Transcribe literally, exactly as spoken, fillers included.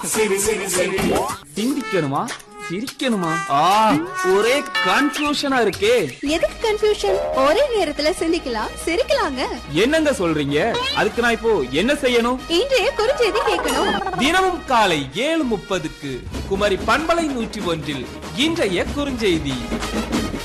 சிரி சிரி சிரி. சிந்திக்கணுமா சிரிக்கணுமா? ஆ, ஒரே கன்ஃபியூஷனா இருக்கே. எதுக்கு கன்ஃபியூஷன்? ஒரே நேரத்துல சிந்திக்கலாம் சிரிக்கலாங்க. என்னங்க சொல்றீங்க? அதுக்கு நான் இப்போ என்ன செய்யணும்? இன்றைய குறுஞ்செய்தி கேட்கணும். தினமும் காலை ஏழு முப்பதுக்கு குமரி பண்பலை நூற்றி ஒன்றில் இன்றைய குறுஞ்செய்தி.